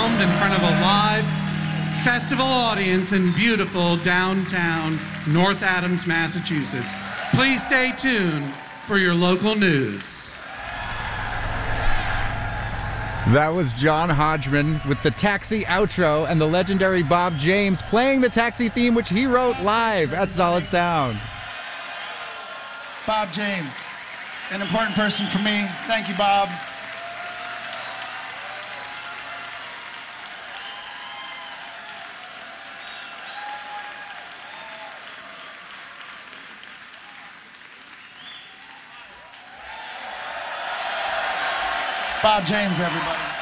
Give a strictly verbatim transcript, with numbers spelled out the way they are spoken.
performed in front of a live festival audience in beautiful downtown North Adams, Massachusetts. Please stay tuned for your local news. That was John Hodgman with the Taxi outro and the legendary Bob James playing the Taxi theme, which he wrote live at Solid Sound. Bob James, an important person for me. Thank you, Bob. Bob James, everybody.